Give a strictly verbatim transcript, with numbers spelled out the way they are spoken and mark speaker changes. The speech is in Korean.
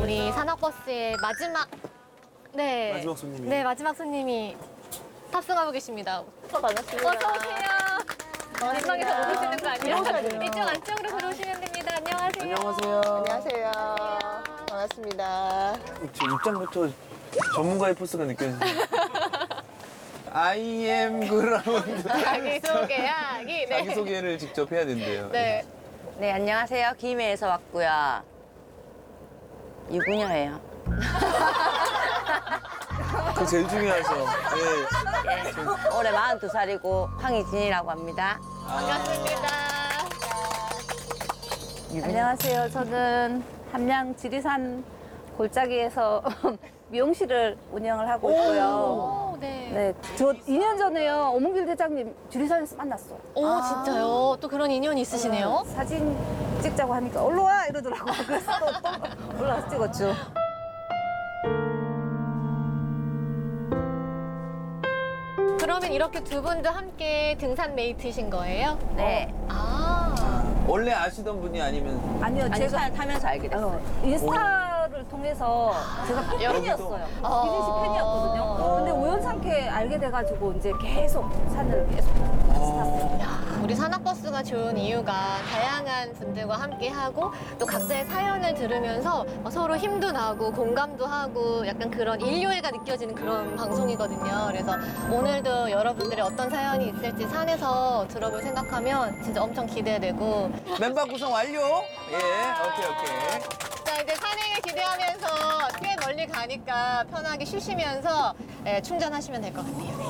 Speaker 1: 우리 산악버스의 마지막 네
Speaker 2: 마지막 손님이.
Speaker 1: 네 마지막 손님이 탑승하고 계십니다.
Speaker 3: 반갑습니다.
Speaker 1: 어서 오세요. 민망해서 못 오시는 거 아니에요? 이쪽 안쪽으로 들어오시면 됩니다. 안녕하세요.
Speaker 2: 안녕하세요.
Speaker 3: 안녕하세요. 반갑습니다.
Speaker 2: 저 입장부터 전문가의 포스가 느껴지네요. I am 그라운드.
Speaker 1: 자기소개하기. 네.
Speaker 2: 자기소개를 직접 해야 된대요.
Speaker 1: 네.
Speaker 4: 네, 안녕하세요. 김해에서 왔고요. 유부녀예요.
Speaker 2: 그거 제일 중요하죠. 네.
Speaker 4: 예, 올해 마흔두 살이고 황희진이라고 합니다.
Speaker 1: 반갑습니다.
Speaker 5: 안녕하세요. 저는 함양 지리산 골짜기에서 미용실을 운영을 하고 있고요.
Speaker 1: 오, 네.
Speaker 5: 네, 저 이 년 전에요. 오문길 대장님 지리산에서 만났어.
Speaker 1: 오, 진짜요? 또 그런 인연이 있으시네요?
Speaker 5: 사진 찍자고 하니까 올라와 이러더라고. 그래서 또, 또 올라와서 찍었죠.
Speaker 1: 그러면 이렇게 두 분도 함께 등산 메이트이신 거예요?
Speaker 4: 네.
Speaker 1: 아.
Speaker 2: 원래 아시던 분이 아니면
Speaker 5: 아니요,
Speaker 4: 아니,
Speaker 5: 제가
Speaker 4: 산 타면서 알게 됐어요.
Speaker 5: 어, 인스타를 통해서 제가 팬이었어요.
Speaker 1: 어.
Speaker 5: 기진 씨 팬이었거든요. 근데 우연찮게 알게 돼가지고 이제 계속 산을 계속 같이 탔어요.
Speaker 1: 야, 우리 산악버스가 좋은 이유가 다양한 분들과 함께하고 또 각자의 사연을 들으면서 서로 힘도 나고 공감도 하고 약간 그런 인류애가 느껴지는 그런 방송이거든요. 그래서 오늘도 여러분들의 어떤 사연이 있을지 산에서 들어볼 생각하면 진짜 엄청 기대되고
Speaker 2: 멤버 구성 완료. 예, 오케이 오케이.
Speaker 1: 자 이제 산행을 기대하면서 꽤 멀리 가니까 편하게 쉬시면서 예, 충전하시면 될 것 같아요.